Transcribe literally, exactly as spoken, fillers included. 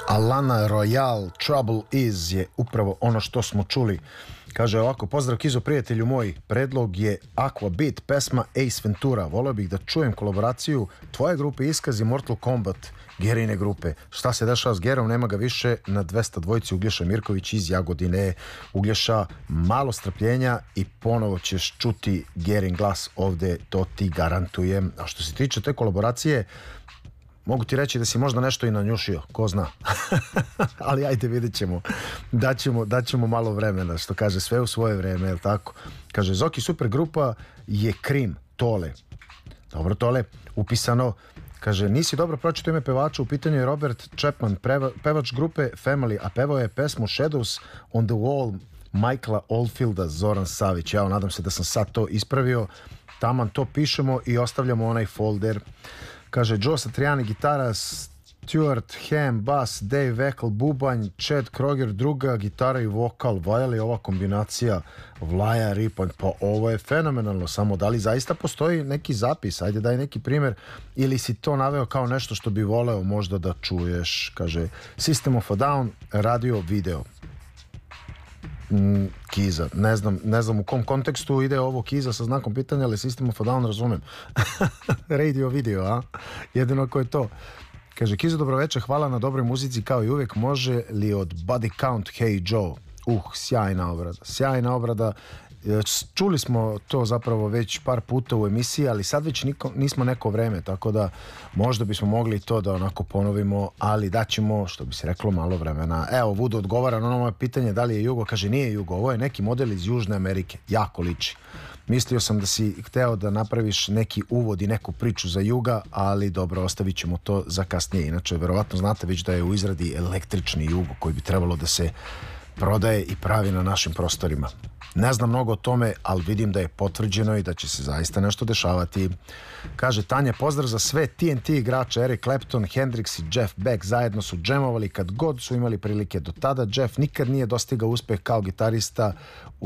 Alana Royal, Trouble Is je upravo ono što smo čuli. Kaže ovako, pozdrav Kizo, prijatelju moj, predlog je Aqua Beat, pesma Ace Ventura. Voleo bih da čujem kolaboraciju tvoje grupe Iskaz i Mortal Kombat, Gerine grupe. Šta se dešava s Gerom, nema ga više na dvesta dvojici. Uglješa Mirković iz Jagodine. Uglješa, malo strpljenja i ponovo ćeš čuti Gerin glas ovde, to ti garantujem. A što se tiče te kolaboracije, mogu ti reći da si možda nešto i nanjušio, ko zna. Ali ajde, vidjet ćemo. Daćemo, daćemo malo vremena, što kaže, sve u svoje vreme, je li tako? Kaže, Zoki super grupa je Krim, Tole. Dobro, Tole, upisano. Kaže, nisi dobro pročito ime pevača, u pitanju je Robert Chapman, preva, pevač grupe Family, a pevao je pesmu Shadows on the Wall Michaela Oldfielda, Zoran Savić. Ja nadam se da sam sad to ispravio. Taman to pišemo i ostavljamo onaj folder. Kaže, Joe Satriani gitara, Stuart Ham bas, Dave Weckl bubanj, Chad Kroger druga gitara i vokal. Valja li ova kombinacija Vlaja Ripanj? Pa ovo je fenomenalno, samo da li zaista postoji neki zapis? Ajde daj neki primjer, ili si to naveo kao nešto što bi voleo možda da čuješ? Kaže, System of a Down, radio, video. Mm, Kiza, ne znam, ne znam u kom kontekstu ide ovo Kiza sa znakom pitanja, ali System of a Down razumem. Radio, video, a? Jedino ako je to. Kaže, Kiza, dobroveče, hvala na dobroj muzici kao i uvijek. Može li od Body Count Hey Joe? Uh, sjajna obrada, sjajna obrada. Čuli smo to zapravo već par puta u emisiji, ali sad već niko, nismo neko vreme, tako da možda bismo mogli to da onako ponovimo, ali daćemo, što bi se reklo, malo vremena. Evo, Vudo odgovara na ono moje pitanje da li je Jugo. Kaže, nije Jugo, ovo je neki model iz Južne Amerike, jako liči. Mislio sam da si hteo da napraviš neki uvod i neku priču za Juga, ali dobro, ostavit ćemo to za kasnije. Inače, verovatno znate već da je u izradi električni Jugo koji bi trebalo da se prodaje i pravi na našim prostorima. Ne znam mnogo o tome, ali vidim da je potvrđeno i da će se zaista nešto dešavati. Kaže Tanja, pozdrav za sve T N T igrače, Eric Clapton, Hendrix i Jeff Beck zajedno su džemovali kad god su imali prilike. Do tada Jeff nikad nije dostigao uspeh kao gitarista